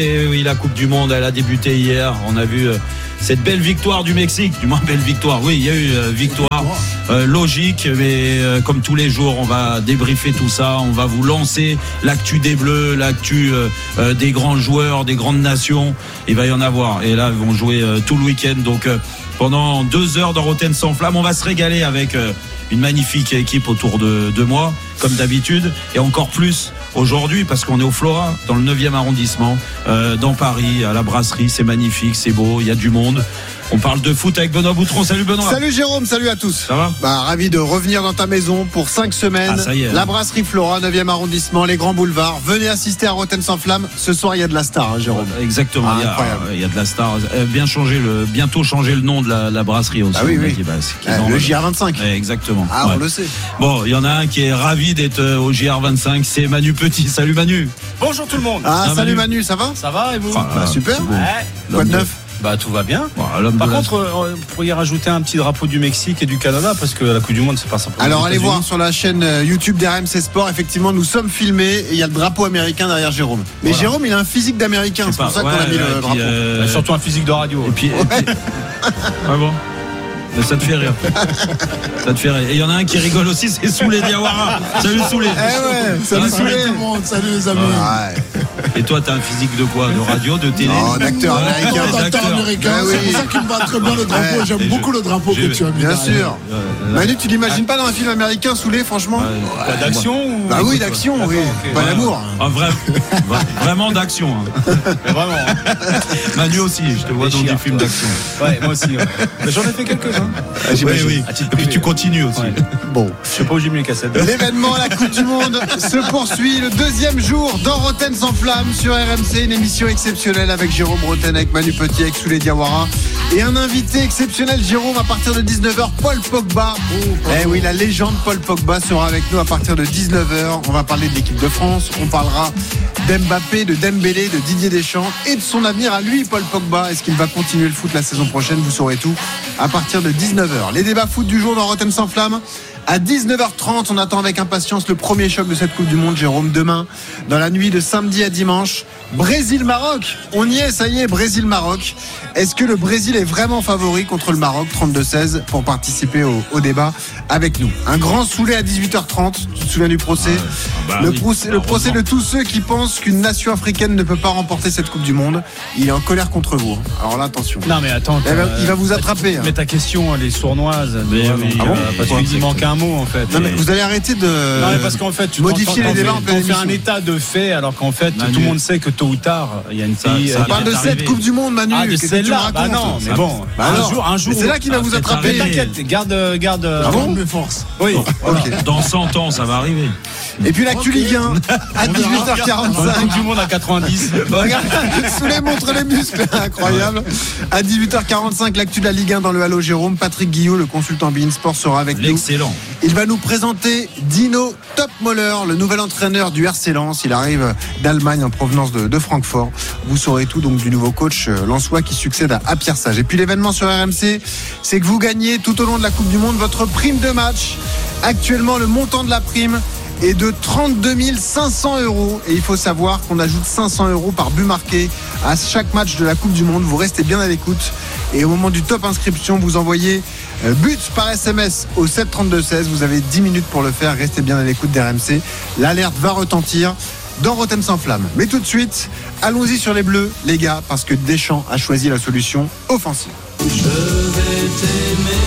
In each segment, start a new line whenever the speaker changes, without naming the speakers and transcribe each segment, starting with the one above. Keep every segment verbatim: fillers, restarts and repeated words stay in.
Et oui, la Coupe du Monde, elle a débuté hier. On a vu euh, cette belle victoire du Mexique. Du moins, belle victoire. Oui, il y a eu euh, victoire euh, logique. Mais euh, comme tous les jours, on va débriefer tout ça. On va vous lancer l'actu des Bleus, l'actu euh, euh, des grands joueurs, des grandes nations. Il va y en avoir. Et là, ils vont jouer euh, tout le week-end. Donc, euh, pendant deux heures dans Rotten sans flamme, on va se régaler avec euh, une magnifique équipe autour de, de moi, comme d'habitude. Et encore plus aujourd'hui, parce qu'on est au Flora, dans le neuvième arrondissement, euh, dans Paris, à la brasserie. C'est magnifique, c'est beau, il y a du monde. On parle de foot avec Benoît Boutron. Salut Benoît.
Salut Jérôme, salut à tous.
Ça va ?
Bah, ravi de revenir dans ta maison pour cinq semaines.
Ah, ça y est,
la
hein.
brasserie Flora, neuvième arrondissement, les grands boulevards. Venez assister à Rotten sans flamme. Ce soir, il y a de la star, hein, Jérôme.
Exactement,
Ah,
il, y a,
incroyable.
il y a de la star. Euh, bien changer le, bientôt changer le nom de la, la brasserie aussi.
Ah oui,
On a
oui.
dit, bah, c'est
Euh,
qu'ils ont-
le J R vingt-cinq.
Ouais, exactement.
Ah,
Ouais.
on le sait.
Bon, il y en a un qui est ravi d'être euh, au J R vingt-cinq, c'est Manu Petit. Salut Manu.
Bonjour tout le monde.
Ah,
Ah,
salut
Manu.
Manu, ça va?
Ça va et vous?
Ah,
Bah, super.
c'est beau.
Ouais.
Quoi de
L'homme
neuf?
Bah tout va bien.
Voilà, l'homme
Par
de la-
contre, euh, vous pourriez rajouter un petit drapeau du Mexique et du Canada parce que la Coupe du Monde c'est pas simplement.
Alors
les
allez
États-Unis.
voir sur la chaîne euh, YouTube d'R M C Sport, effectivement nous sommes filmés et il y a le drapeau américain derrière Jérôme. Mais
Voilà.
Jérôme il a un physique d'américain,
Je
c'est
sais
pour ça
pas,
qu'on a
ouais,
mis
ouais,
le
puis,
drapeau.
euh,
Bah, surtout un physique de radio.
Et puis, et puis- ah bon. Mais ça te fait rire. Ça te fait rire. Et il y en a un qui rigole aussi, c'est Soulé Diawara. Salut Soulé.
Eh ouais, salut
Ah,
Soulé.
Tout le monde, salut les amis.
Ouais.
Et toi, t'as un physique de quoi ? De radio, de télé ?
Non, d'acteur
Ouais,
américain.
ouais,
D'acteur
d'acteur.
américain,
Bah
c'est
oui.
pour ça qu'il me va très bien le drapeau.
Ouais.
J'aime
Et
beaucoup
je-
le drapeau
je-
que tu as mis.
Bien
derrière.
sûr.
Euh,
Manu, tu l'imagines pas dans un film américain Soulé, franchement?
Ouais.
Quoi, d'action ou
Bah oui, d'action, oui.
ok.
Pas
Ouais.
d'amour.
Ah, vra- vra- vraiment d'action. hein.
Mais vraiment. hein.
Manu aussi, je te vois dans
Déchire,
des films
toi.
d'action.
Ouais, moi aussi. ouais. Mais j'en ai fait quelques-uns.
Ah, j'imagine.
Oui, oui.
À titre
Et puis
privé.
tu continues aussi.
Ouais.
Bon.
Je sais pas où j'ai mis les cassettes.
L'événement à la Coupe du Monde se poursuit le deuxième jour dans Rotten sans flamme sur R M C, une émission exceptionnelle avec Jérôme Rotten, avec Manu Petit, avec Soulé Diawara et un invité exceptionnel, Jérôme, à partir de dix-neuf heures, Paul Pogba. Eh oui, la légende Paul Pogba sera avec nous à partir de dix-neuf heures. On va parler de l'équipe de France, on parlera d'Mbappé, de Dembélé, de Didier Deschamps et de son avenir à lui, Paul Pogba. Est-ce qu'il va continuer le foot la saison prochaine? Vous saurez tout à partir de dix-neuf heures. Les débats foot du jour dans Rotten sans flamme. À dix-neuf heures trente, on attend avec impatience le premier choc de cette Coupe du Monde, Jérôme. Demain, dans la nuit de samedi à dimanche, Brésil-Maroc. On y est, ça y est, Brésil-Maroc. Est-ce que le Brésil est vraiment favori contre le Maroc? Trente-deux seize pour participer au, au débat avec nous. Un grand Soulé à dix-huit heures trente. Tu te souviens du procès?
bah
le,
oui,
procès le
heureusement.
procès de tous ceux qui pensent qu'une nation africaine ne peut pas remporter cette Coupe du Monde. Il est en colère contre vous. Alors là, attention.
Non mais attends.
Il va,
t'as-
il va vous attraper. hein.
Mais ta question, elle est sournoise.
Mais
Vraiment.
oui,
Ah bon
euh,
parce
pourquoi
qu'il manque un mot en fait.
Non, mais vous allez arrêter de
Non, mais parce qu'en fait, tu
modifier
t'en-
les
t'en
débats
fais-
en pleine
t'en fais un
émission.
état de fait, alors qu'en fait,
Manu.
tout le monde sait que tôt ou tard, il y a une
Ça-
pays.
ça
il y a-
On parle de
est
cette
arrivé.
Coupe du Monde, Manu.
Ah, de
Qu'est-ce que tu me
celle-là,
racontes?
bah non, mais bon,
Bah
un
alors,
jour, un jour.
mais c'est là qu'il va
Ah,
vous
c'est
attraper.
Mais
arrivé.
t'inquiète, garde, garde.
Ah bon
mes forces.
Oui.
Ok.
Dans cent ans, ça va arriver.
Et puis l'actu
Ok.
Ligue un à dix-huit heures
Dans la
quarante-cinq.
Coupe du Monde à quatre-vingt-dix.
Regarde, Soulé montre les muscles, incroyable. À dix-huit heures quarante-cinq, l'actu de la Ligue un dans le Halo Jérôme. Patrick Guillot, le consultant Bein Sport, sera avec nous.
L'excellent.
Il va nous présenter Dino Topmoller, le nouvel entraîneur du R C Lens. Il arrive d'Allemagne en provenance de, de Francfort. Vous saurez tout donc du nouveau coach euh, lensois qui succède à, à Pierre Sage. Et puis l'événement sur R M C, c'est que vous gagnez tout au long de la Coupe du Monde votre prime de match. Actuellement, le montant de la prime est de trente-deux mille cinq cents euros. Et il faut savoir qu'on ajoute cinq cents euros par but marqué à chaque match de la Coupe du Monde. Vous restez bien à l'écoute. Et au moment du top inscription, vous envoyez euh, but par S M S au sept trente-deux seize. Vous avez dix minutes pour le faire. Restez bien à l'écoute d'R M C. L'alerte va retentir dans Rotten sans flamme. Mais tout de suite, allons-y sur les Bleus, les gars, parce que Deschamps a choisi la solution offensive.
Je vais t'aimer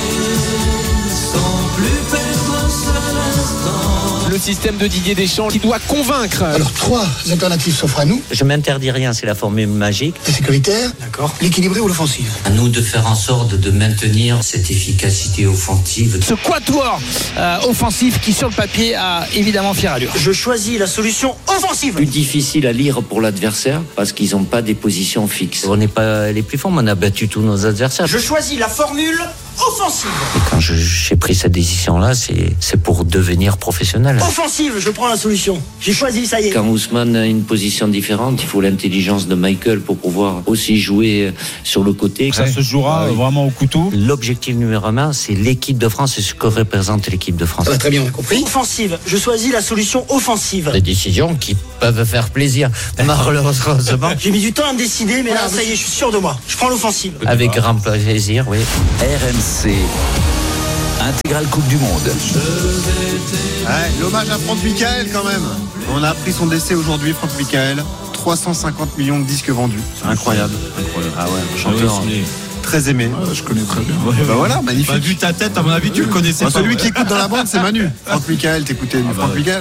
sans plus perdre un seul instant.
Le système de Didier Deschamps qui doit convaincre.
Alors, trois alternatives s'offrent à nous.
Je m'interdis rien, c'est la formule magique.
Le sécuritaire, l'équilibré ou l'offensive.
À nous de faire en sorte de maintenir cette efficacité offensive.
Ce quatuor euh, offensif qui sur le papier a évidemment fière allure.
Je choisis la solution offensive.
Plus difficile à lire pour l'adversaire parce qu'ils n'ont pas des positions fixes. On n'est pas les plus forts, mais on a battu tous nos adversaires.
Je choisis la formule offensive.
Et quand je- j'ai pris cette décision-là, c'est, c'est pour devenir professionnel.
Offensive, je prends la solution. J'ai choisi, ça y est.
Quand Ousmane a une position différente, il faut l'intelligence de Michael pour pouvoir pouvoir aussi jouer sur le côté.
Ça se jouera
oui.
vraiment au couteau.
L'objectif numéro un, c'est l'équipe de France et ce que représente l'équipe de France.
Ça va très bien, on a compris.
Offensive. Je choisis la solution offensive.
Des décisions qui peuvent faire plaisir, malheureusement.
J'ai mis du temps à me décider, mais là, ça y est, je suis sûr de moi. Je prends l'offensive.
Avec grand plaisir, oui.
R M C, intégrale Coupe du Monde.
Ouais, l'hommage à Franck Michael quand même. On a appris son décès aujourd'hui, Franck Michael. trois cent cinquante millions de disques vendus. C'est incroyable. incroyable. Ah ouais, un chanteur
Ah ouais,
très aimé.
Ouais, je connais très bien.
Ouais, bah voilà, magnifique.
Bah, vu ta tête, à mon avis, tu le connaissais
Bah,
pas.
celui
ouais.
qui écoute dans la bande, c'est Manu. Franck Michael, t'écoutais du
Ah bah
Franck
ouais.
Michael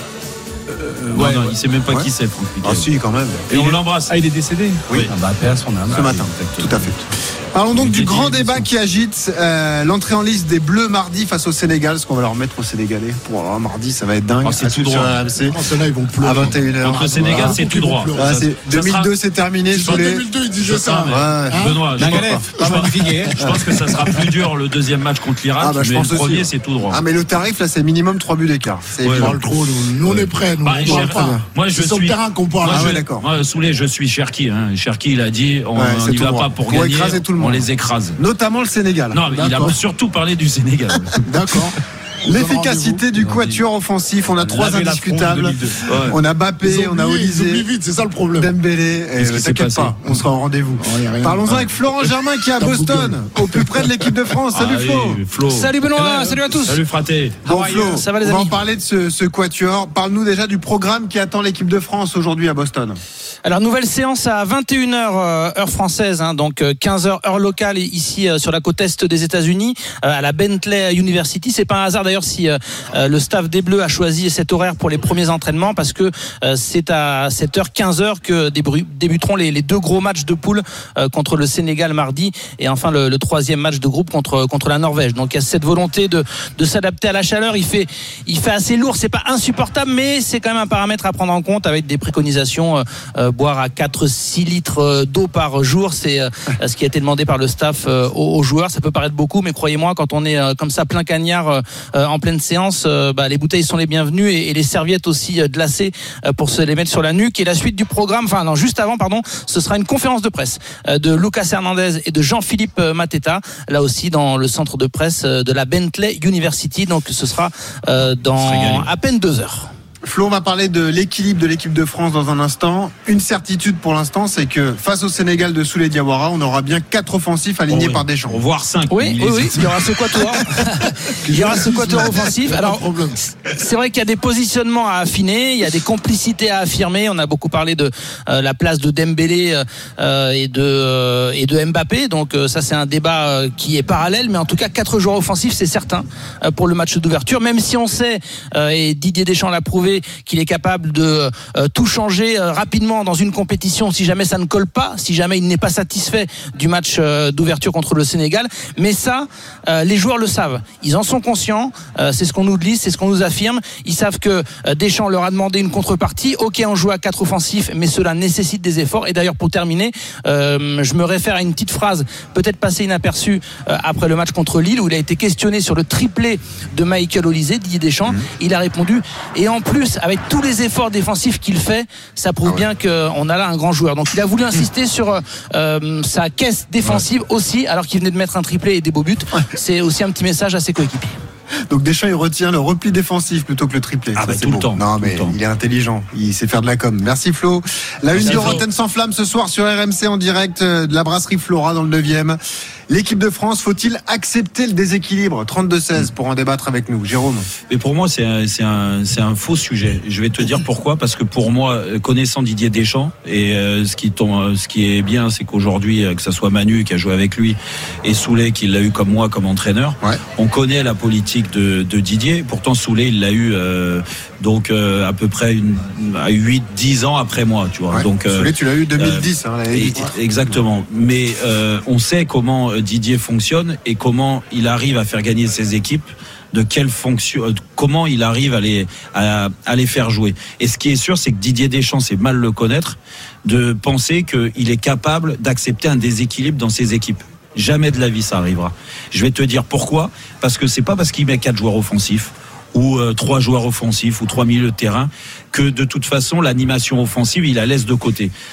Non,
Ouais.
non, il sait même pas
Ouais.
qui c'est, Franck
Ah
Michael.
si, quand même.
Et on l'embrasse.
Ah, il est décédé.
Oui.
Ah bah, paix à son âme.
Ce matin, tout à fait. Parlons donc du grand débat qui agite euh, l'entrée en liste des Bleus mardi face au Sénégal. Ce qu'on va leur mettre aux Sénégalais. Pour alors, mardi, ça va être dingue.
Ah, c'est
À
tout
suivre
droit.
sur R M C
Oh, ceux-là, ils vont pleurer.
à vingt et une heures.
Contre le Sénégal, c'est tout droit.
Ah,
Ça-
c'est-
ça
deux mille deux,
sera-
c'est terminé.
En
Sous les...
deux mille deux, ils disaient ça.
mais-
Ouais.
Benoît, je
La
pense
galette,
pas.
pas magnifique.
Je pense que ça sera plus dur le deuxième match contre l'Irak,
Ah, bah, je
mais
pense
le premier,
aussi.
c'est tout droit.
Ah, mais le tarif, là, c'est minimum trois buts d'écart. C'est
Ouais,
évident.
On parle trop, nous. Nous, on est prêts, nous.
Bah,
on parle
j'ai-
pas.
moi, je
C'est sur le
suis-
terrain qu'on parle.
Moi,
Ah
je,
ouais, d'accord.
moi, Soulé, je suis Cherki. Hein. Cherki, il a dit, on
Ouais, c'est
n'y
tout
va
droit.
pas pour,
Pour
gagner,
écraser tout le
on
monde.
les écrase.
Notamment le Sénégal.
Non, mais il a
D'accord.
surtout parlé du Sénégal.
D'accord.
L'efficacité du quatuor offensif, on a trois
Laver la
indiscutables.
fronde deux mille deux.
On a
Ils
Bappé, on a
oublient, ils oublient
Olysée,
vite, c'est ça le problème.
Dembélé. Et
Qu'est-ce qui s'est
t'inquiète
passé
pas, on sera au rendez-vous.
Oh, y a rien.
Parlons-en avec Florent Germain qui est à
Dans
Boston, au plus près de l'équipe de France. Salut
Ah,
Flo.
oui, Flo.
Salut Benoît, salut à tous.
Salut Fraté.
Bon
How are
Flo,
you? Ça va, les
on va
amis
en parler de ce, ce quatuor. Parle-nous déjà du programme qui attend l'équipe de France aujourd'hui à Boston.
Alors nouvelle séance à vingt et une heures euh, heure française, hein, donc euh, quinze heures heure locale ici euh, sur la côte est des États-Unis euh, à la Bentley University. C'est pas un hasard d'ailleurs si euh, euh, le staff des Bleus a choisi cet horaire pour les premiers entraînements parce que euh, c'est à sept heures quinze heures que débru- débuteront les, les deux gros matchs de poule euh, contre le Sénégal mardi et enfin le, le troisième match de groupe contre contre la Norvège. Donc il y a cette volonté de de s'adapter à la chaleur. Il fait il fait assez lourd, c'est pas insupportable, mais c'est quand même un paramètre à prendre en compte avec des préconisations. Euh, euh, boire à quatre six litres d'eau par jour, c'est euh, ce qui a été demandé par le staff euh, aux, aux joueurs. Ça peut paraître beaucoup, mais croyez-moi, quand on est euh, comme ça plein cagnard euh, en pleine séance, euh, bah, les bouteilles sont les bienvenues et, et les serviettes aussi euh, glacées euh, pour se les mettre sur la nuque. Et la suite du programme, enfin non, juste avant, pardon, ce sera une conférence de presse euh, de Lucas Hernandez et de Jean-Philippe euh, Mateta, là aussi dans le centre de presse euh, de la Bentley University. Donc ce sera euh, dans à peine deux heures.
Flo, on va parler de l'équilibre de l'équipe de France dans un instant. Une certitude pour l'instant, c'est que face au Sénégal de Souley Diawara, on aura bien quatre offensifs alignés
Oh oui.
par Deschamps.
On va voir cinq.
Oui, oui, oui, il y aura ce quatuor. Il y aura ce quatuor offensif. Alors,
problème.
c'est vrai qu'il y a des positionnements à affiner, il y a des complicités à affirmer. On a beaucoup parlé de euh, la place de Dembélé euh, et de euh, et de Mbappé. Donc euh, ça, c'est un débat euh, qui est parallèle, mais en tout cas, quatre joueurs offensifs, c'est certain euh, pour le match d'ouverture. Même si on sait euh, et Didier Deschamps l'a prouvé qu'il est capable de euh, tout changer euh, rapidement dans une compétition si jamais ça ne colle pas, si jamais il n'est pas satisfait du match euh, d'ouverture contre le Sénégal. Mais ça, euh, les joueurs le savent. Ils en sont conscients. Euh, c'est ce qu'on nous dit, c'est ce qu'on nous affirme. Ils savent que euh, Deschamps leur a demandé une contrepartie. Ok, on joue à quatre offensifs, mais cela nécessite des efforts. Et d'ailleurs, pour terminer, euh, je me réfère à une petite phrase, peut-être passée inaperçue euh, après le match contre Lille, où il a été questionné sur le triplé de Michael Olysée, Didier Deschamps. Mmh. Il a répondu. Et en plus, avec tous les efforts défensifs qu'il fait, ça prouve ah ouais. bien qu'on a là un grand joueur. Donc il a voulu insister sur euh, sa caisse défensive ouais. aussi, alors qu'il venait de mettre un triplé et des beaux buts. Ouais. C'est aussi un petit message à ses coéquipiers.
Donc Deschamps, il retient le repli défensif plutôt que le triplé.
Ah
ça,
bah
c'est
tout
beau.
le temps.
Non mais
le temps.
il est intelligent, il sait faire de la com. Merci Flo. La une de Rotten sans flamme ce soir sur R M C en direct de la brasserie Flora dans le neuvième. L'équipe de France, faut-il accepter le déséquilibre? trente-deux seize pour en débattre avec nous. Jérôme.
Mais pour moi, c'est un, c'est un, c'est un faux sujet. Je vais te dire pourquoi. Parce que pour moi, connaissant Didier Deschamps, et euh, ce, qui tombe, ce qui est bien, c'est qu'aujourd'hui, que ça soit Manu qui a joué avec lui et Souley qui l'a eu comme moi comme entraîneur, ouais. on connaît la politique de, de Didier. Pourtant, Souley, il l'a eu euh, donc euh, à peu près une, à huit dix ans après moi. Tu vois.
Ouais.
Donc,
Souley, tu l'as eu deux mille dix. Euh, hein,
et, exactement. Mais euh, on sait comment Didier fonctionne et comment il arrive à faire gagner ses équipes, de quelle fonction, comment il arrive à les, à, à les faire jouer. Et ce qui est sûr, c'est que Didier Deschamps, c'est mal le connaître, de penser qu'il est capable d'accepter un déséquilibre dans ses équipes. Jamais de la vie ça arrivera. Je vais te dire pourquoi. Parce que c'est pas parce qu'il met quatre joueurs offensifs ou euh, trois joueurs offensifs ou trois milieux de terrain que de toute façon l'animation offensive il la laisse de côté.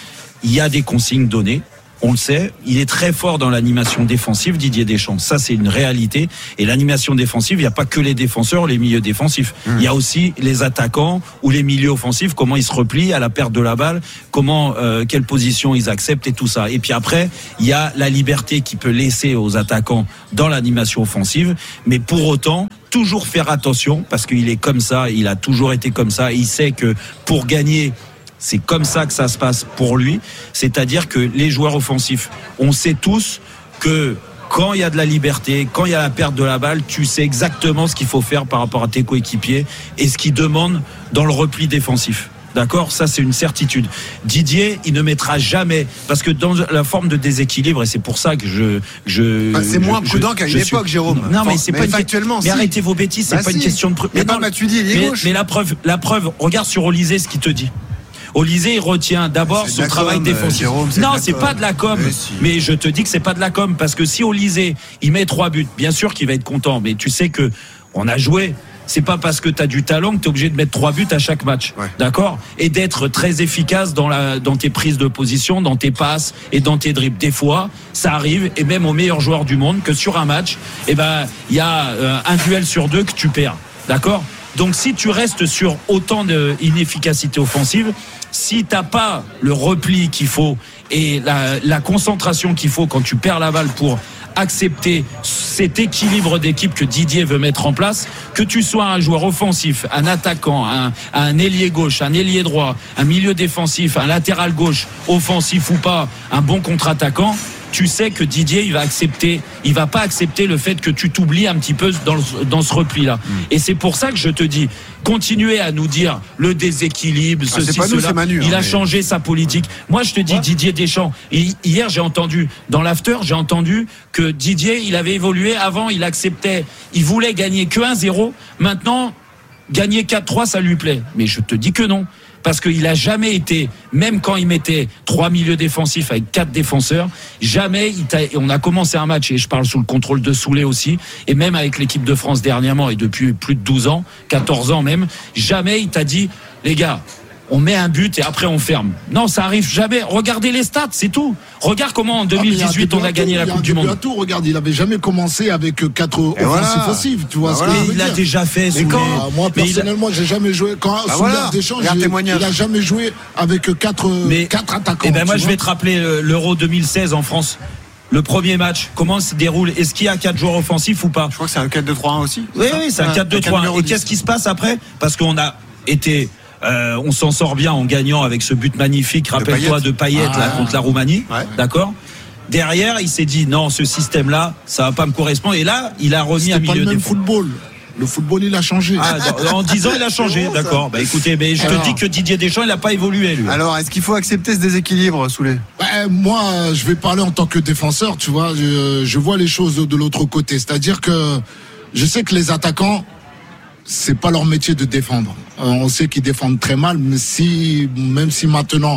il y a des consignes données. On le sait, il est très fort dans l'animation défensive, Didier Deschamps. Ça, c'est une réalité. Et l'animation défensive, il n'y a pas que les défenseurs, les milieux défensifs. Mmh. Il y a aussi les attaquants ou les milieux offensifs, comment ils se replient à la perte de la balle, comment, euh, quelle position ils acceptent et tout ça. Et puis après, il y a la liberté qui peut laisser aux attaquants dans l'animation offensive. Mais pour autant, toujours faire attention, parce qu'il est comme ça, il a toujours été comme ça. Et il sait que pour gagner, c'est comme ça que ça se passe pour lui. C'est-à-dire que les joueurs offensifs, on sait tous que quand il y a de la liberté, quand il y a la perte de la balle, tu sais exactement ce qu'il faut faire par rapport à tes coéquipiers et ce qu'ils demandent dans le repli défensif. D'accord ? Ça, c'est une certitude. Didier, il ne mettra jamais, parce que dans la forme de déséquilibre, et c'est pour ça que je... je
bah, c'est moins
je,
prudent qu'à une époque,
suis...
Jérôme.
Non, mais c'est mais pas
factuellement.
Une... Mais si. Arrêtez vos bêtises, c'est bah pas si. Une question de...
Mais, mais non, tu dis, il est
mais,
gauche.
Mais la preuve, la preuve, regarde sur Olysée ce qu'il te dit. Olysée, il retient d'abord son travail com, défensif. Jérôme, c'est non, c'est com. Pas de la com. Mais, si. mais je te dis que c'est pas de la com, parce que si Olysée, il met trois buts, bien sûr qu'il va être content, mais tu sais que on a joué. C'est pas parce que tu as du talent que tu es obligé de mettre trois buts à chaque match. Ouais. D'accord ? Et d'être très efficace dans, la, dans tes prises de position, dans tes passes et dans tes dribbles. Des fois, ça arrive, et même aux meilleurs joueurs du monde, que sur un match, eh ben, il y a euh, un duel sur deux que tu perds. D'accord ? Donc si tu restes sur autant d'inefficacité offensive, si t'as pas le repli qu'il faut et la, la concentration qu'il faut quand tu perds la balle pour accepter cet équilibre d'équipe que Didier veut mettre en place, que tu sois un joueur offensif, un attaquant, un, un ailier gauche, un ailier droit, un milieu défensif, un latéral gauche, offensif ou pas, un bon contre-attaquant, tu sais que Didier, il va accepter, il va pas accepter le fait que tu t'oublies un petit peu dans, le, dans ce repli-là. Mmh. Et c'est pour ça que je te dis, continuez à nous dire le déséquilibre, ah, ceci, cela. Nous, Manu, il hein, a mais... changé sa politique. Moi, je te dis, ouais. Didier Deschamps. Et hier, j'ai entendu, dans l'after, j'ai entendu que Didier, il avait évolué. Avant, il acceptait, il voulait gagner que un zéro. Maintenant, gagner quatre trois, ça lui plaît. Mais je te dis que non. Parce qu'il a jamais été, même quand il mettait trois milieux défensifs avec quatre défenseurs, jamais il t'a, on a commencé un match, et je parle sous le contrôle de Soulé aussi, et même avec l'équipe de France dernièrement, et depuis plus de douze ans, quatorze ans même, jamais il t'a dit, les gars, on met un but et après on ferme. Non, ça arrive jamais. Regardez les stats, c'est tout. Regarde comment en deux mille dix-huit ah, on a gagné la Coupe du Monde.
Tout, regarde, il avait jamais commencé avec quatre offensives voilà. offensives. Tu vois bah ce voilà. que
il l'a déjà fait.
Mais quand, ah, moi personnellement, il a... j'ai jamais joué. Quand bah sous voilà. Deschamps, il a jamais joué avec quatre,
mais,
quatre attaquants.
Et ben moi, je
vois.
vais te rappeler l'Euro deux mille seize en France. Le premier match, comment se déroule ? Est-ce qu'il y a quatre joueurs offensifs ou pas ?
Je crois que c'est un quatre deux trois un aussi.
Oui, oui, c'est un quatre deux trois un. Et qu'est-ce qui se passe après ? Parce qu'on a été Euh, on s'en sort bien en gagnant avec ce but magnifique, rappelle-toi, de Payet ah, là, contre la Roumanie, ouais. D'accord ? Derrière, il s'est dit non, ce système-là, ça va pas me correspondre. Et là, il a remis
C'était
un milieu
pas le même
défense.
Football. Le football, il a changé.
Ah, en dix ans, il a changé, bon, d'accord. Bah écoutez, mais je Alors, te dis que Didier Deschamps, il n'a pas évolué, lui.
Alors, est-ce qu'il faut accepter ce déséquilibre, Soulé ?
bah, Moi, je vais parler en tant que défenseur, tu vois. Je, je vois les choses de l'autre côté. C'est-à-dire que je sais que les attaquants, c'est pas leur métier de défendre. Euh, on sait qu'ils défendent très mal, mais si, même si maintenant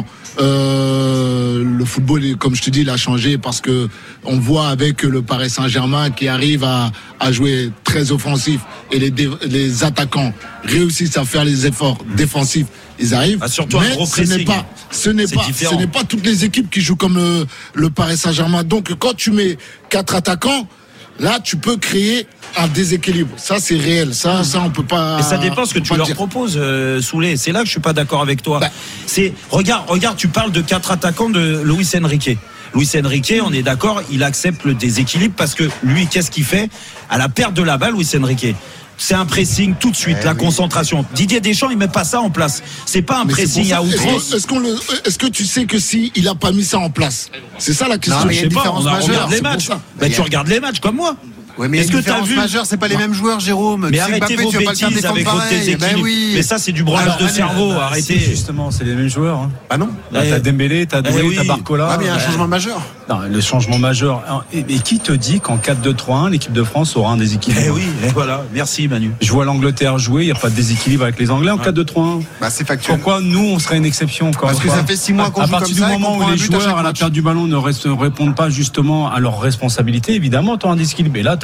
euh, le football, comme je te dis, il a changé parce que on voit avec le Paris Saint-Germain qui arrive à, à jouer très offensif et les, les attaquants réussissent à faire les efforts défensifs. Ils arrivent.
Ah, surtout
mais
un gros
ce n'est pas, ce n'est pas, différent. ce n'est pas toutes les équipes qui jouent comme le, le Paris Saint-Germain. Donc, quand tu mets quatre attaquants, là, tu peux créer un déséquilibre. Ça, c'est réel. Ça, ça, on peut pas.
Et ça dépend ce que tu leur
dire.
proposes, euh, Soulé. C'est là que je suis pas d'accord avec toi. Bah. C'est, regarde, regarde, tu parles de quatre attaquants de Luis Enrique. Luis Enrique, on est d'accord, il accepte le déséquilibre parce que lui, qu'est-ce qu'il fait ? À la perte de la balle, Luis Enrique, c'est un pressing tout de suite, eh la oui. concentration. Didier Deschamps, il met pas ça en place. C'est pas un mais pressing à outrance.
Est-ce, qu'on le, est-ce que tu sais que si il a pas mis ça en place, c'est ça la question.
Non, mais il y a une différence
pas, on
majeure.
Regarde les matchs. Ben, tu regardes les matchs comme moi.
Ouais, mais est-ce que tu as vu majeure, c'est pas les mêmes joueurs, Jérôme.
Mais arrêtez vos bêtises avec votre déséquilibre. Ben oui. Mais ça, c'est du branlage de cerveau.
Bah,
arrêtez.
Si, justement, c'est les mêmes joueurs. Hein.
Ah non.
Là, t'as Dembélé, t'as Doué, eh oui. t'as Barcola.
Ah, mais il y a un changement majeur.
Non, le changement majeur. Et, et qui te dit qu'en quatre deux trois un, l'équipe de France aura un déséquilibre ?
Eh oui, et voilà. Merci, Manu.
Je vois l'Angleterre jouer, il n'y a pas de déséquilibre avec les Anglais en ouais. quatre deux trois un.
Bah, c'est factuel.
Pourquoi nous, on serait une exception encore ?
Parce que ça fait six mois qu'on joue comme ça.
À partir du moment où les joueurs, à la perte du ballon, ne répondent pas justement à leurs responsabilités, évidemment, t'as un déséquilibre. Et là,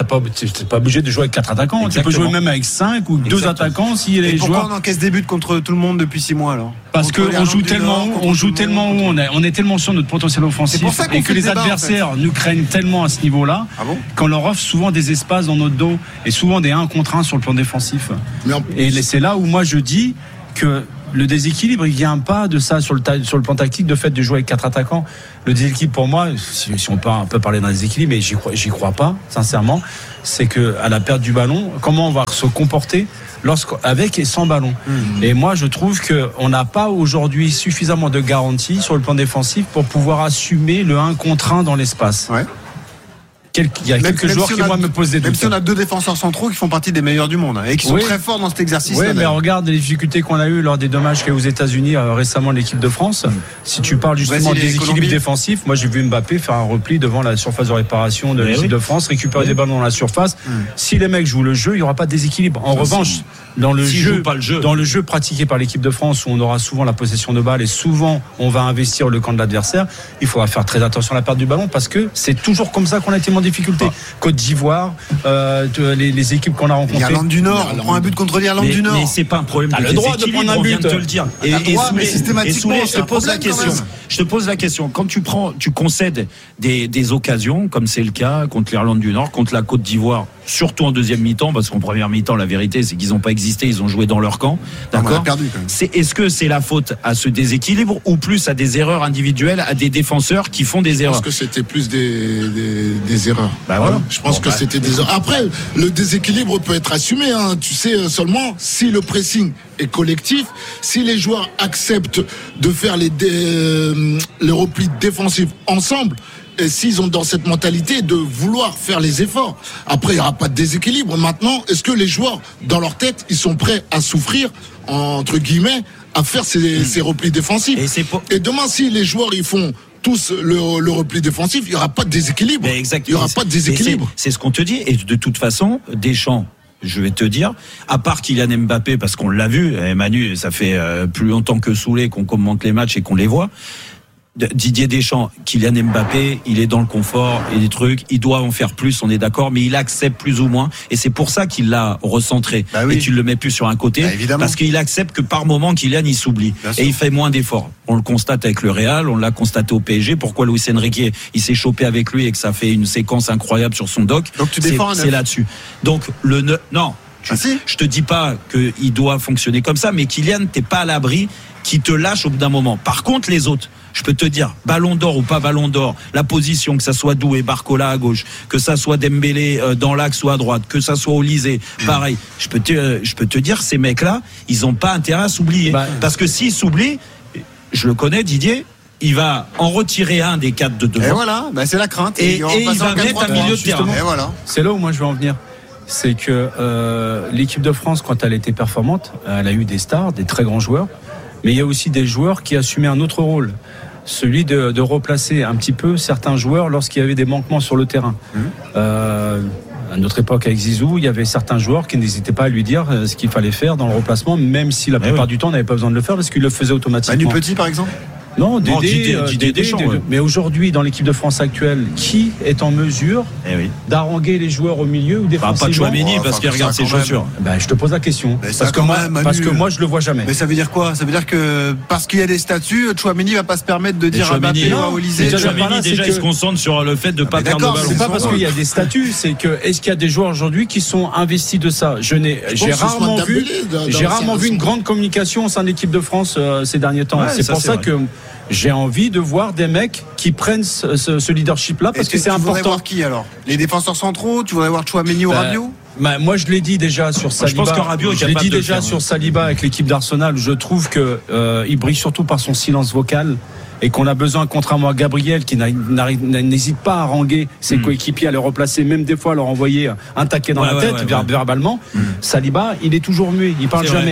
t'as pas, t'es pas obligé de jouer avec quatre attaquants.
Exactement.
Tu peux jouer même avec cinq ou deux
Exactement.
attaquants si les
Et pourquoi
joueurs.
on encaisse des buts contre tout le monde depuis six mois alors?
Parce
Contre
qu'on
l'Irlande
joue
du
tellement,
Nord,
haut,
contre
on joue
tout le
tellement
monde.
haut, on, est- on est tellement sûr de notre potentiel offensif
C'est pour ça qu'on
et
fait
que
le
les
débat,
adversaires
en fait.
nous craignent tellement à ce niveau-là
Ah bon?
qu'on leur offre souvent des espaces dans notre dos et souvent des un contre un sur le plan défensif.
Mais en-
Et c'est là où moi je dis que le déséquilibre, il vient pas de ça sur le, ta- sur le plan tactique, de fait de jouer avec quatre attaquants. Le déséquilibre pour moi, si, si on peut un peu parler d'un déséquilibre, mais j'y crois, j'y crois pas, sincèrement, c'est que à la perte du ballon, comment on va se comporter lorsqu'avec et sans ballon. Mmh. Et moi, je trouve que on n'a pas aujourd'hui suffisamment de garanties sur le plan défensif pour pouvoir assumer le un contre un dans l'espace.
Ouais.
Quel, il y a
Même-
quelques
même
joueurs
si
qui
on a-
moi me posent des
Même
doutes.
si on a deux défenseurs centraux qui font partie des meilleurs du monde hein, et qui sont
Oui.
très forts dans cet exercice.
Oui, mais regarde les difficultés qu'on a eues lors des dommages qu'il y a eu aux États-Unis euh, récemment l'équipe de France. Si tu parles justement
Brésil et
des équilibres
Colombie.
défensifs, moi j'ai vu Mbappé faire un repli devant la surface de réparation de
Oui,
l'équipe
oui.
de France, récupérer
Oui.
des ballons dans la surface.
Mm.
Si les mecs jouent le jeu, il n'y aura pas de déséquilibre. En
Ça,
revanche, dans le
S'ils
jeu,
jouent pas le jeu.
dans le jeu pratiqué par l'équipe de France où on aura souvent la possession de balle et souvent on va investir le camp de l'adversaire, il faudra faire très attention à la perte du ballon parce que c'est toujours comme ça qu'on a été en difficulté.
Ah.
Côte d'Ivoire, euh, de- les, les équipes qu'on a rencontrées.
L'Irlande du Nord, on
L'Irlande.
prend un but contre l'Irlande
Mais,
du Nord.
mais c'est pas un problème
T'as
de
le droit de
déséquilibre,
prendre un
on vient
but.
de te le dire. Et,
T'as le
et
droit,
Souley-
mais systématiquement,
et Souley, je
c'est
te
un
pose la
problème, quand
question.
même.
Je te pose la question. Quand tu prends, tu concèdes des, des occasions, comme c'est le cas contre l'Irlande du Nord, contre la Côte d'Ivoire, surtout en deuxième mi-temps, parce qu'en première mi-temps, la vérité, c'est qu'ils n'ont pas existé, ils ont joué dans leur camp.
On a
D'accord?
perdu quand même.
C'est, est-ce que c'est la faute à ce déséquilibre ou plus à des erreurs individuelles, à des défenseurs qui font des
Je
erreurs?
pense que c'était plus des, des, des erreurs.
Bah voilà.
Je pense
Bon,
que
bah.
c'était des erreurs. Après, le déséquilibre peut être assumé, hein. Tu sais, euh, seulement si le pressing est collectif, si les joueurs acceptent de faire les, dé, euh, les replis défensifs ensemble, et s'ils ont dans cette mentalité de vouloir faire les efforts. Après, il n'y aura pas de déséquilibre. Maintenant, est-ce que les joueurs, dans leur tête, ils sont prêts à souffrir, entre guillemets, à faire ces, ces replis défensifs?
Et c'est pour-
Et demain, si les joueurs, ils font tous le, le repli défensif, il n'y aura pas de déséquilibre.
Mais exact-
Il n'y aura pas de
Mais
déséquilibre.
C'est, c'est ce qu'on te dit. Et de toute façon, Deschamps, je vais te dire, à part Kylian Mbappé, parce qu'on l'a vu, et Manu, ça fait euh, plus longtemps que Souley qu'on commente les matchs et qu'on les voit. De- Didier Deschamps, Kylian Mbappé, il est dans le confort et des trucs, il doit en faire plus, on est d'accord, mais il accepte plus ou moins, et c'est pour ça qu'il l'a recentré.
Bah oui.
Et tu le mets plus sur un côté,
Bah évidemment.
parce qu'il accepte que par moment Kylian il s'oublie
Bien
et
sûr.
il fait moins d'efforts. On le constate avec le Real, on l'a constaté au P S G. Pourquoi Luis Enrique il s'est chopé avec lui et que ça fait une séquence incroyable sur son doc?
Donc tu
C'est-
défends un
C'est
neuf.
là-dessus. Donc le ne- non. Tu-
Ah si.
je te dis pas qu'il doit fonctionner comme ça, mais Kylian, t'es pas à l'abri qui te lâche au bout d'un moment. Par contre, les autres, je peux te dire, ballon d'or ou pas ballon d'or, la position, que ça soit Doué, Barcola à gauche, que ça soit Dembélé euh, dans l'axe ou à droite, que ça soit Olysée, pareil. Je peux te, euh, je peux te dire, ces mecs-là, ils ont pas intérêt à s'oublier.
Bah,
Parce que s'ils s'oublient, je le connais, Didier, il va en retirer un des quatre de devant.
Et voilà, bah c'est la crainte.
Et-
on
et
passe
il
en
va
quatre
mettre
trois
un milieu de
justement.
terrain.
Et voilà.
C'est là où moi je veux en venir. C'est que euh, l'équipe de France, quand elle était performante, elle a eu des stars, des très grands joueurs, mais il y a aussi des joueurs qui assumaient un autre rôle, celui de, de replacer un petit peu certains joueurs lorsqu'il y avait des manquements sur le terrain.
Mmh.
Euh, à notre époque avec Zizou, il y avait certains joueurs qui n'hésitaient pas à lui dire ce qu'il fallait faire dans le remplacement, même si la
Mais
plupart
oui.
du temps on n'avait pas besoin de le faire parce qu'il le faisait automatiquement.
Manu Petit par exemple.
Non, Dédé,
Non, Didier-
euh,
Didier
Dédé,
Deschamps,
Dédé.
ouais.
Mais aujourd'hui, dans l'équipe de France actuelle, qui est en mesure
Eh oui.
d'haranguer les joueurs au milieu ou
Bah,
défensivement?
pas de Chouameni
Oh,
parce
enfin,
qu'il
ça,
regarde ses
quand même.
chaussures.
Ben, je te pose la question.
Mais ça,
Parce que,
quand
moi,
même, Manu.
parce que moi, je le vois jamais.
Mais ça veut dire quoi? Ça veut dire que parce qu'il y a des statuts, Chouameni va pas se permettre de dire à
Chouameni,
Mbappé ou à
non,
Olysée.
déjà,
Chouameni-
par là,
Chouameni, déjà,
c'est
il
que-
se concentre sur le fait de ne pas
mais
perdre le
d'accord,
ballon.
C'est pas
son
parce
rôle.
qu'il y a des statuts, c'est que est-ce qu'il y a des joueurs aujourd'hui qui sont investis de ça? Je n'ai, j'ai
pense que
rarement
Ousmane
vu,
Dembélé, dans-
j'ai
dans
rarement
sa-
vu une grande communication au sein de l'équipe de France euh, ces derniers temps.
Ouais,
c'est
ça,
pour
c'est
ça
vrai.
que j'ai envie de voir des mecs qui prennent ce, ce- ce leadership-là parce
Est-ce
que c'est
tu voudrais
important.
voir qui alors? Les défenseurs centraux? Tu voudrais voir Chouameni ou
Bah,
Rabiot?
Bah, moi, je l'ai dit déjà sur Saliba.
pense que Rabiot est
je l'ai
capable
dit
de le
déjà
faire,
sur
ouais.
Saliba avec l'équipe d'Arsenal. Je trouve que euh, il brille surtout par son silence vocal et qu'on a besoin, contrairement à Gabriel, qui n'a- n'arrive- n'hésite pas à haranguer ses
Mm.
coéquipiers, à les replacer, même des fois à leur envoyer un taquet dans
Ouais,
la
ouais,
tête
ouais,
ver-
ouais.
verbalement.
Mm.
Saliba, il est toujours muet, il parle
C'est vrai.
jamais.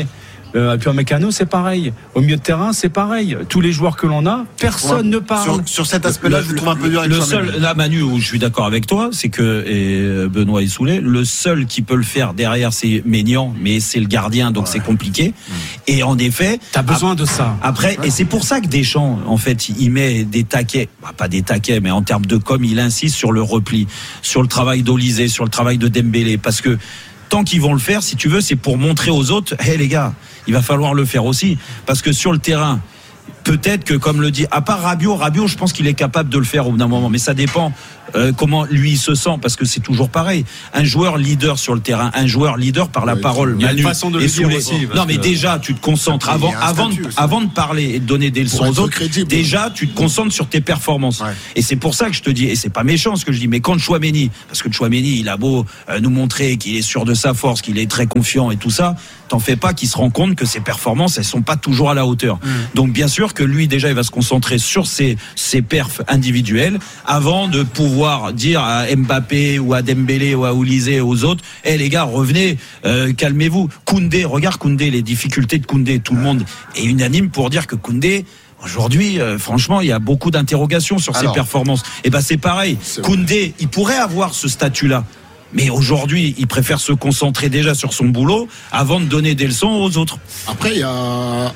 Euh, puis en mécano, c'est pareil. Au milieu de terrain, c'est pareil. Tous les joueurs que l'on a, personne
Ouais.
ne parle.
Sur, sur cet aspect-là,
Le-
je vous trouve un peu dur avec
Le
toi-même.
seul, là, Manu, où je suis d'accord avec toi, c'est que, et Benoît Issoulé, le seul qui peut le faire derrière, c'est Maignan, mais c'est le gardien, donc c'est compliqué. Et en effet.
T'as besoin de ça.
Après, et c'est pour ça que Deschamps, en fait, il met des taquets, bah, pas des taquets, mais en termes de com, il insiste sur le repli, sur le travail d'Olysée, sur le travail de Dembélé, parce que tant qu'ils vont le faire, si tu veux, c'est pour montrer aux autres, hé hey, les gars, il va falloir le faire aussi, parce que sur le terrain, peut-être que, comme le dit, à part Rabiot, Rabiot, je pense qu'il est capable de le faire au bout d'un moment, mais ça dépend euh, comment lui il se sent, parce que c'est toujours pareil. Un joueur leader sur le terrain, un joueur leader par la
Oui,
parole.
il y a une
Manu,
façon de le
et
dire
Soulé.
aussi, parce
Non, mais
que-
déjà, tu te concentres
Après, il
avant,
y a un
avant,
statut
de,
aussi.
avant de parler et de donner des leçons
Pour
aux
être
autres.
crédible.
Déjà, tu te concentres sur tes performances.
Ouais.
Et c'est pour ça que je te dis, et c'est pas méchant ce que je dis, mais quand Chouameni, parce que Chouameni, il a beau euh, nous montrer qu'il est sûr de sa force, qu'il est très confiant et tout ça, t'en fais pas qu'il se rend compte que ses performances, elles sont pas toujours à la hauteur. Mmh. Donc bien sûr que lui, déjà, il va se concentrer sur ses, ses perfs individuels avant de pouvoir dire à Mbappé ou à Dembélé ou à Olysée et aux autres, hé hey, les gars, revenez, euh, calmez-vous. Koundé, regarde Koundé, les difficultés de Koundé, tout le monde est unanime pour dire que Koundé, aujourd'hui, euh, franchement, il y a beaucoup d'interrogations sur
Alors.
ses performances. Et ben c'est pareil.
C'est
Koundé, il pourrait avoir ce statut-là. Mais aujourd'hui, il préfère se concentrer déjà sur son boulot avant de donner des leçons aux autres.
Après, il y a.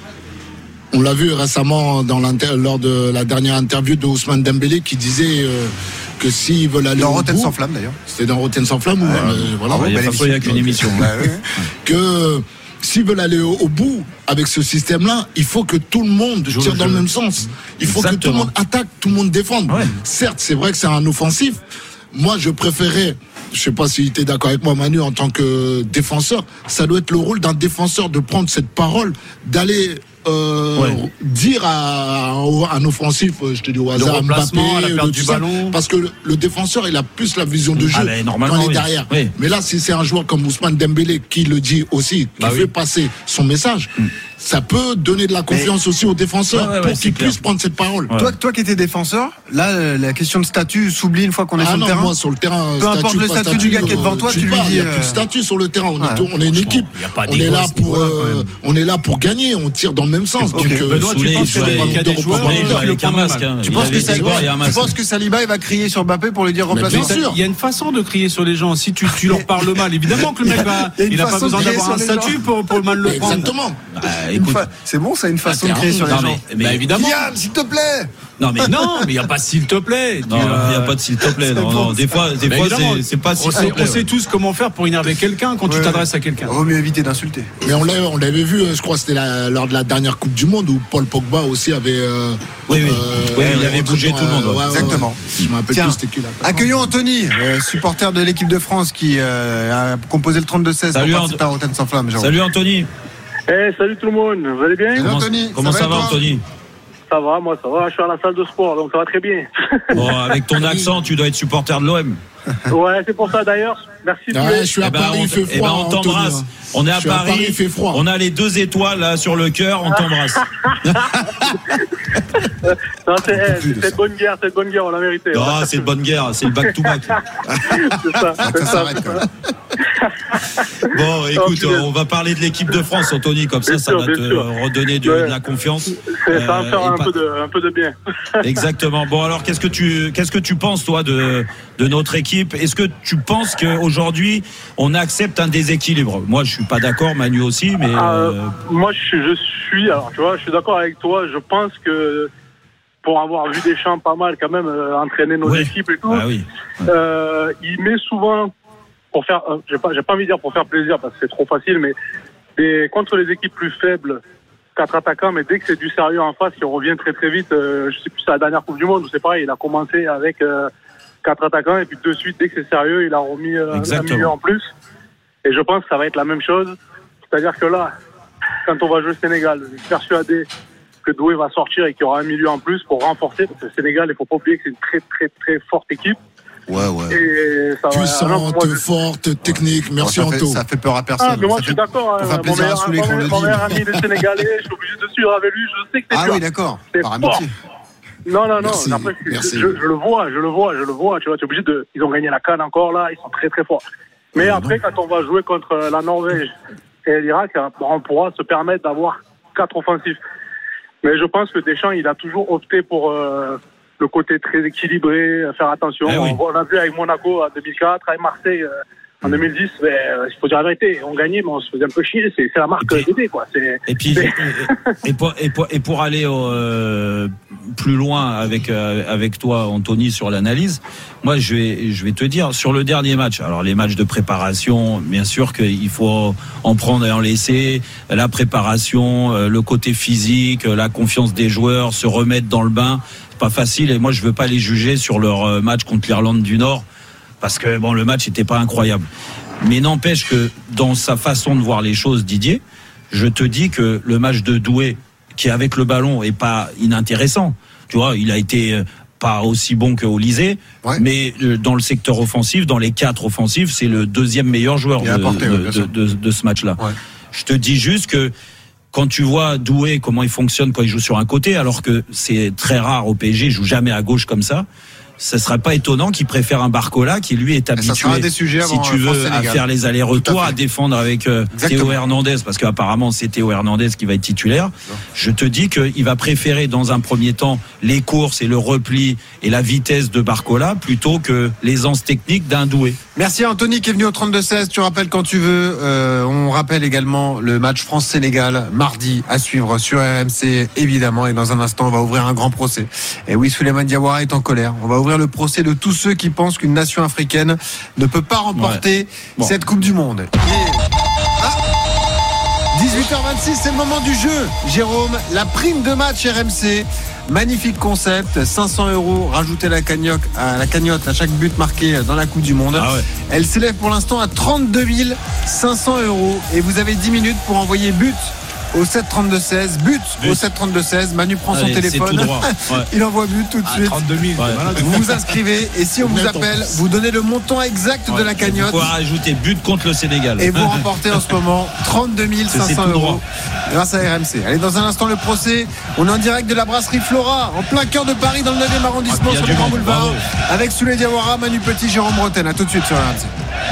On l'a vu récemment dans lors de la dernière interview de Ousmane Dembélé qui disait euh, que s'ils veulent aller
Dans
au
Rotten
bout,
sans flamme d'ailleurs.
c'était dans Rotten sans flamme, ou même, euh, voilà,
Ah ouais,
Il y a
belle
pas- il y a qu'une émission.
Ouais, ouais.
que s'ils veulent aller au, au bout avec ce système-là, il faut que tout le monde
Joue
tire
le
dans
jeu.
le même sens. Il faut que tout
Exactement.
le monde attaque, tout le monde défende.
Ouais.
Certes, c'est vrai que c'est un offensif. Moi, je préférais, je sais pas si tu es d'accord avec moi, Manu, en tant que défenseur, ça doit être le rôle d'un défenseur de prendre cette parole, d'aller euh,
Ouais.
dire à, à un offensif, je te dis au hasard,
replacement,
Mbappé,
la perte
le-
du
tout ça,
ballon.
parce que le, le défenseur, il a plus la vision de jeu
Ah, ben, normalement,
quand il est
oui.
derrière.
Oui.
Mais là, si c'est un joueur comme Ousmane Dembélé qui le dit aussi, qui
Bah
fait
oui.
passer son message, ça peut donner de la confiance aussi aux défenseurs
Ouais, ouais,
pour
ouais, c'est
qu'ils
clair.
puissent prendre cette parole.
Ouais.
Toi, toi qui étais défenseur, là, euh, la question de statut s'oublie une fois qu'on est
Ah
sur
non,
le terrain.
moi sur le terrain,
Peu importe le
pas
statut du gars qui est devant toi,
tu
tu lui
parles,
dis,
il n'y a
euh,
plus de statut sur le terrain. On,
Ouais,
est, tout- on est une équipe.
il y a pas
On
d'égo
est là
à ce
pour,
niveau-là,
euh,
quand même.
on est là pour gagner. On tire dans le même sens.
Ok.
Donc, euh,
Benoît, tu
Soulé,
penses
il jouait-
qu'il y a des joueurs
Soulé, il jouait
qui le
avec un
prennent
masque.
mal.
hein.
Tu
Il
penses,
avait
que
des
Saliba,
gants et un
tu
masque.
penses que Saliba il va crier sur Mbappé pour lui dire
Mais
remplace-moi
bien sûr.
Il y a une façon de crier sur les gens. Si tu, tu leur parles mal, évidemment que le mec va,
Il y a une
il n'a pas
façon de
besoin
crier
d'avoir un
sur les
statut
gens.
pour, pour mal le prendre.
Exactement.
Bah,
Une
écoute,
fa- C'est bon, ça, une façon de
Ah,
crier sur les
non,
gens.
mais, mais
Bah, évidemment.
Kylian, s'il te plaît.
non, mais
Non, mais il n'y a pas s'il te plaît.
non,
Tu,
il
euh,
n'y a pas de s'il te plaît. Non, non, des fois, des
bah,
fois,
évidemment,
c'est, c'est pas s'il
on
te
sait,
plaît.
on sait tous comment faire pour énerver quelqu'un quand
Ouais.
tu t'adresses à quelqu'un.
Il vaut mieux éviter d'insulter.
Mais on l'avait, on l'avait vu, euh, je crois que c'était la- lors de la dernière Coupe du Monde où Paul Pogba aussi avait. euh,
Oui, oui. Oui, il
euh,
avait bougé tout le monde, ouais.
ouais, ouais,
Exactement.
ouais. Je me rappelle
Tiens,
plus c'était qui là.
accueillons Anthony, euh, supporter de l'équipe de France qui euh, a composé le trente-deux seize pour
Salut,
participer à Rotten sans flamme. Jérôme.
Salut Anthony.
Eh, salut tout le monde, vous allez bien?
Salut,
Comment,
Anthony.
comment
Ça
ça,
va,
va,
toi
Anthony?
Ça va, moi ça va, je suis à la salle de sport, donc ça va très bien.
Bon, avec ton accent, tu dois être supporter de l'O M.
Ouais, c'est pour ça d'ailleurs. Merci.
Ah,
Poulet.
je suis à
Eh ben,
Paris,
on,
il fait
eh ben,
froid.
on
Anthony,
t'embrasse.
hein.
On est à
Je suis à
Paris.
Paris, il fait froid.
On a les deux étoiles là sur le cœur. On t'embrasse.
Non, c'est, eh, c'est cette bonne guerre, cette bonne guerre, on l'a mérité.
Ah, c'est de bonne guerre. C'est le back to back.
C'est ça,
Ça
c'est ça.
s'arrête quand même.
Bon, écoute,
punaise.
on va parler de l'équipe de France, Anthony. Comme ça,
Bien
ça
sûr,
va
bien
te
sûr.
redonner de,
Ouais.
de la confiance.
C'est- ça va me
Euh,
faire
et
un,
pas-
peu de, un peu de bien.
Exactement. Bon, alors, qu'est-ce que tu, qu'est-ce que tu penses, toi, de, de notre équipe? Est-ce que tu penses qu'aujourd'hui, on accepte un déséquilibre? Moi, je suis pas d'accord, Manu aussi, mais.
Euh,
euh,
moi, je, suis- je suis, alors tu vois, je suis d'accord avec toi. Je pense que pour avoir vu Deschamps pas mal quand même euh, entraîner nos
Ouais.
équipes et tout,
ah oui.
euh, il met souvent pour faire, euh, j'ai pas, j'ai pas envie de dire pour faire plaisir parce que c'est trop facile, mais des, contre les équipes plus faibles, quatre attaquants, mais dès que c'est du sérieux en face, il revient très très vite. Euh, je sais plus, c'est la dernière Coupe du Monde où c'est pareil, il a commencé avec euh, quatre attaquants et puis de suite, dès que c'est sérieux, il a remis euh, un
Exactement.
milieu en plus. Et je pense que ça va être la même chose. C'est-à-dire que là, quand on va jouer Sénégal, je suis persuadé que Doué va sortir et qu'il y aura un milieu en plus pour renforcer. Parce que le Sénégal, il faut pas oublier que c'est une très très très forte équipe.
Ouais, ouais.
Et ça va.
Puissante,
alors, moi, je-
forte, technique. Merci
ça, fait,
Anto.
ça fait peur à personne.
Ah, mais moi
Ça
je suis
fait-
d'accord.
pour
hein.
faire
Mon
plaisir à
meilleur,
Soulé qu'on
mon-
le
mon
dit.
meilleur ami est sénégalais, je suis obligé de suivre avec lui, je sais que c'est
Ah
fort.
oui, d'accord.
C'est
Par
fort.
amitié.
Non, non, non.
Merci,
Après, je,
merci.
je, je le vois, je le vois, je le vois. Tu vois, tu es obligé de. Ils ont gagné la CAN encore là, ils sont très très forts. Mais après, quand on va jouer contre la Norvège, et l'Irak, on pourra se permettre d'avoir quatre offensifs. Mais je pense que Deschamps, il a toujours opté pour euh, le côté très équilibré, faire attention.
Eh oui.
on, on a vu avec Monaco en deux mille quatre, avec Marseille euh, en deux mille dix, mais, euh, il faut dire la vérité, on gagnait, mais on se faisait un peu chier. C'est, c'est la marque
Et puis-
D D, quoi. C'est,
Et puis
c'est-
et, et pour, et, pour, et pour aller euh, plus loin avec euh, avec toi, Anthony, sur l'analyse, moi je vais je vais te dire sur le dernier match. Alors les matchs de préparation, bien sûr qu'il faut en prendre et en laisser. La préparation, euh, le côté physique, la confiance des joueurs, se remettre dans le bain, c'est pas facile. Et moi je veux pas les juger sur leur euh, match contre l'Irlande du Nord, parce que bon, le match n'était pas incroyable. Mais n'empêche que dans sa façon de voir les choses, Didier, je te dis que le match de Doué, qui avec le ballon est pas inintéressant, tu vois, il a été pas aussi bon que Olysée,
Ouais.
mais dans le secteur offensif, dans les quatre offensifs, c'est le deuxième meilleur joueur
Il
de,
a apporté,
de,
ouais, bien
de,
sûr.
de, de ce match-là.
Ouais.
Je te dis juste que quand tu vois Doué, comment il fonctionne quand il joue sur un côté, alors que c'est très rare au P S G, il joue jamais à gauche comme ça, ce serait pas étonnant qu'il préfère un Barcola qui lui est
ça sera
habitué,
un des sujets
si
avant,
tu
euh,
veux, à
France-Sénégal.
faire les
Tout
allers-retours,
à
à,
fait.
défendre avec euh,
Exactement.
Théo Hernandez, parce qu'apparemment c'est Théo Hernandez qui va être titulaire. Je te dis qu'il va préférer dans un premier temps les courses et le repli et la vitesse de Barcola plutôt que l'aisance technique d'un Doué.
Merci à Anthony qui est venu au trente-deux seize. Tu rappelles quand tu veux. Euh, on rappelle également le match France-Sénégal mardi à suivre sur R M C évidemment. Et dans un instant, on va ouvrir un grand procès. Et oui, Souleymane Diawara est en colère. On va ouvrir le procès de tous ceux qui pensent qu'une nation africaine ne peut pas remporter
Ouais. Bon.
cette Coupe du Monde. Il est- Ah dix-huit heures vingt-six, c'est le moment du jeu. Jérôme, la prime de match R M C. Magnifique concept, cinq cents euros rajoutés à la cagnotte, à la cagnotte à chaque but marqué dans la Coupe du Monde.
Ah ouais.
Elle s'élève pour l'instant à trente-deux mille cinq cents euros et vous avez dix minutes pour envoyer but au sept trente-deux seize. But,
But.
au sept trente-deux seize. Manu prend son
Allez, c'est
téléphone.
tout droit. Ouais.
Il envoie but tout de suite.
trente-deux mille.
Ouais.
Voilà.
Vous vous inscrivez et si on vous appelle, vous donnez le montant exact de la
Vous
cagnotte
pouvez rajouter but contre le Sénégal.
et vous remportez en ce moment trente-deux mille cinq
C'est
cents
tout
euros
droit.
grâce à R M C. Allez, dans un instant, le procès. On est en direct de la brasserie Flora, en plein cœur de Paris, dans le neuvième arrondissement,
Ah, il y a
sur
du
le Grand
monde,
Boulevard,
bravo.
avec Souley Diawara, Manu Petit, Jérôme Bretagne. À tout de suite sur R M C.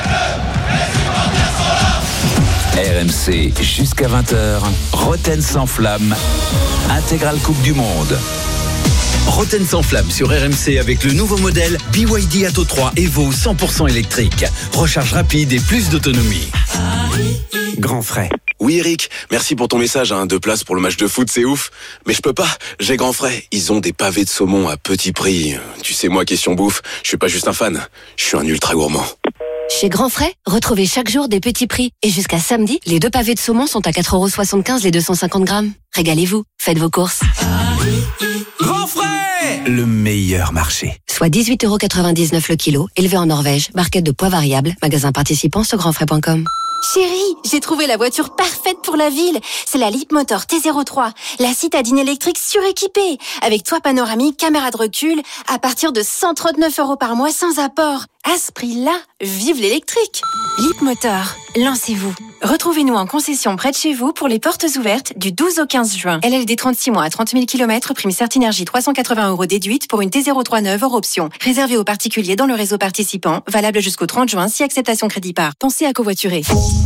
R M C jusqu'à vingt heures. Roten sans flamme. Intégrale Coupe du Monde.
Roten sans flamme sur R M C avec le nouveau modèle B Y D Atto trois Evo cent pour cent électrique. Recharge rapide et plus d'autonomie.
Grand frais. Oui Eric, merci pour ton message, hein. Deux places pour le match de foot, c'est ouf. Mais je peux pas, j'ai Grand frais. Ils ont des pavés de saumon à petit prix. Tu sais moi, question bouffe, je suis pas juste un fan, je suis un ultra gourmand.
Chez Grand Frais, retrouvez chaque jour des petits prix. Et jusqu'à samedi, les deux pavés de saumon sont à quatre euros soixante-quinze les deux cent cinquante grammes. Régalez-vous, faites vos courses.
Grand frais, le meilleur marché.
Soit dix-huit euros quatre-vingt-dix-neuf le kilo, élevé en Norvège, barquette de poids variable, magasin participant sur grand frais point com.
Chérie, j'ai trouvé la voiture parfaite pour la ville. C'est la Leapmotor T zéro trois, la citadine électrique suréquipée, avec toit panoramique, caméra de recul, à partir de cent trente-neuf euros par mois sans apport. À ce prix-là, vive l'électrique. Leapmotor, lancez-vous. Retrouvez-nous en concession près de chez vous pour les portes ouvertes du douze au quinze juin. L L D trente-six mois à trente mille kilomètres, prime Certinergie trois cent quatre-vingts euros déduite pour une T zéro trois neuve hors option. Réservé aux particuliers dans le réseau participant, valable jusqu'au trente juin si acceptation crédit par. Pensez à covoiturer.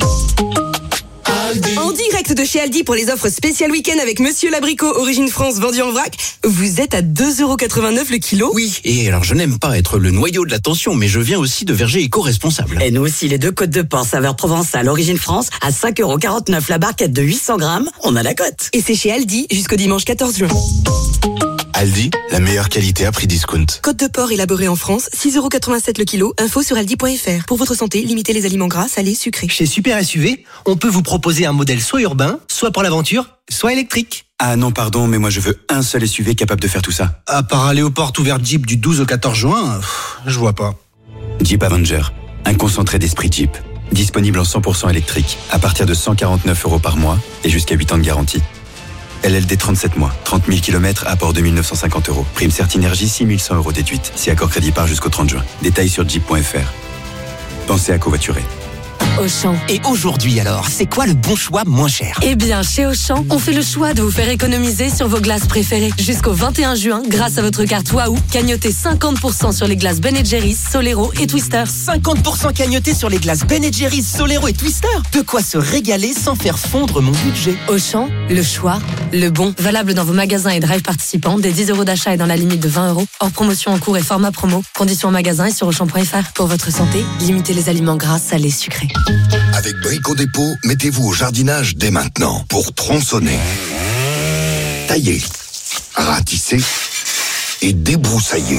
En direct de chez Aldi pour les offres spéciales week-end avec Monsieur Labricot, origine France, vendu en vrac. Vous êtes à deux euros quatre-vingt-neuf le kilo.
Oui, et alors je n'aime pas être le noyau de l'attention, mais je viens aussi de Verger éco-responsable.
Et nous aussi, les deux côtes de porc saveur provençale, origine France, à cinq euros quarante-neuf la barquette de huit cents grammes, on a la cote.
Et c'est chez Aldi jusqu'au dimanche quatorze juin.
Aldi, la meilleure qualité à prix discount.
Côte de porc élaborée en France, six euros quatre-vingt-sept le kilo. Info sur aldi point f r. Pour votre santé, limitez les aliments gras, salés, sucrés.
Chez Super S U V, on peut vous proposer un modèle soit urbain, soit pour l'aventure, soit électrique.
Ah non, pardon, mais moi je veux un seul S U V capable de faire tout ça.
À part aller aux portes ouvertes Jeep du douze au quatorze juin, pff, je vois pas.
Jeep Avenger, un concentré d'esprit Jeep. Disponible en cent pour cent électrique, à partir de cent quarante-neuf euros par mois et jusqu'à huit ans de garantie. L L D trente-sept mois, trente mille kilomètres, apport deux mille neuf cent cinquante euros. Prime Certinergie six mille cent euros déduite, si accord crédit par jusqu'au trente juin. Détails sur jeep point f r. Pensez à covoiturer.
Auchan.
Et aujourd'hui alors, c'est quoi le bon choix moins cher?
Eh bien, chez Auchan, on fait le choix de vous faire économiser sur vos glaces préférées. Jusqu'au vingt et un juin, grâce à votre carte Waouh, cagnotez cinquante pour cent sur les glaces Ben and Jerry's, Solero et Twister.
cinquante pour cent cagnoté sur les glaces Ben and Jerry's, Solero et Twister. De quoi se régaler sans faire fondre mon budget.
Auchan, le choix, le bon. Valable dans vos magasins et drive participants, des dix euros d'achat et dans la limite de vingt euros. Hors promotion en cours et format promo. Conditions en magasin et sur auchan point f r. Pour votre santé, limitez les aliments gras, salés, sucrés.
Avec Brico Dépôt, mettez-vous au jardinage dès maintenant pour tronçonner, tailler, ratisser et débroussailler.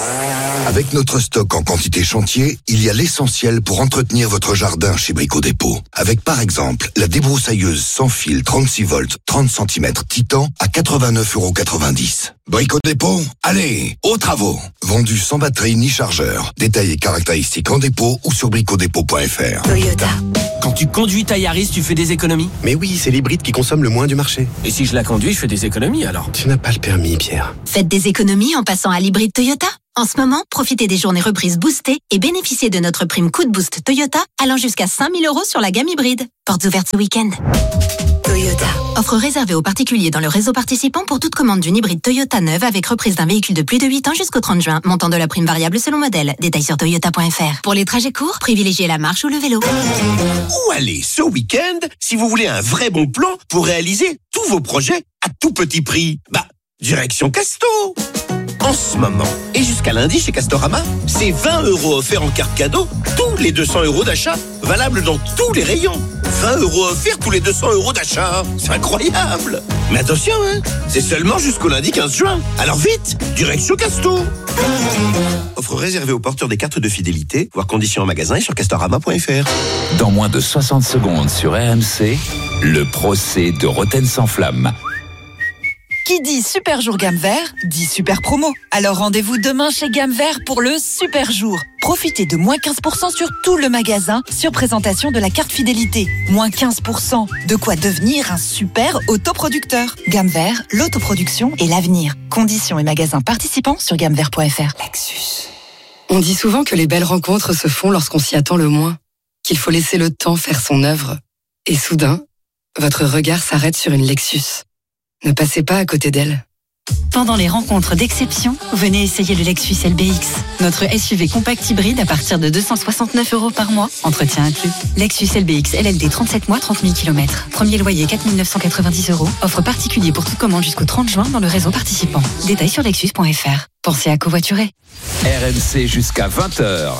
Avec notre stock en quantité chantier, il y a l'essentiel pour entretenir votre jardin chez Brico Dépôt. Avec par exemple la débroussailleuse sans fil trente-six volts, trente centimètres Titan à quatre-vingt-neuf euros quatre-vingt-dix. Brico Dépôt, allez, aux travaux. Vendu sans batterie ni chargeur. Détails et caractéristiques en dépôt ou sur brico dépôt point f r.
Toyota.
Quand tu conduis ta Yaris, tu fais des économies?
Mais oui, c'est l'hybride qui consomme le moins du marché.
Et si je la conduis, je fais des économies alors?
Tu n'as pas le permis, Pierre.
Faites des économies en passant à l'hybride Toyota. En ce moment, profitez des journées reprises boostées et bénéficiez de notre prime coup de boost Toyota allant jusqu'à cinq mille euros sur la gamme hybride. Portes ouvertes ce week-end. Toyota. Offre réservée aux particuliers dans le réseau participant pour toute commande d'une hybride Toyota neuve avec reprise d'un véhicule de plus de huit ans jusqu'au trente juin. Montant de la prime variable selon modèle. Détails sur toyota point f r. Pour les trajets courts, privilégiez la marche ou le vélo.
Où aller ce week-end si vous voulez un vrai bon plan pour réaliser tous vos projets à tout petit prix? Bah, direction Casto. En ce moment, et jusqu'à lundi chez Castorama, c'est vingt euros offerts en carte cadeau, tous les deux cents euros d'achat, valable dans tous les rayons. vingt euros offerts tous les deux cents euros d'achat. C'est incroyable. Mais attention, hein, c'est seulement jusqu'au lundi quinze juin. Alors vite, direction Casto. Offre réservée aux porteurs des cartes de fidélité, voire conditions en magasin et sur castorama point f r.
Dans moins de soixante secondes sur R M C, le procès de Roten sans flamme.
Qui dit super jour gamme vert, dit super promo. Alors rendez-vous demain chez Gamme Vert pour le super jour. Profitez de moins quinze pour cent sur tout le magasin sur présentation de la carte fidélité. Moins quinze pour cent, de quoi devenir un super autoproducteur. Gamme Vert, l'autoproduction et l'avenir. Conditions et magasins participants sur gamme vert point f r.
Lexus. On dit souvent que les belles rencontres se font lorsqu'on s'y attend le moins, qu'il faut laisser le temps faire son œuvre. Et soudain, votre regard s'arrête sur une Lexus. Ne passez pas à côté d'elle.
Pendant les rencontres d'exception, venez essayer le Lexus L B X. Notre S U V compact hybride à partir de deux cent soixante-neuf euros par mois, entretien inclus. Lexus L B X L L D trente-sept mois, trente mille kilomètres. Premier loyer quatre mille neuf cent quatre-vingt-dix euros. Offre particulier pour toute commande jusqu'au trente juin dans le réseau participant. Détails sur lexus point f r. Pensez à covoiturer.
R M C jusqu'à vingt heures.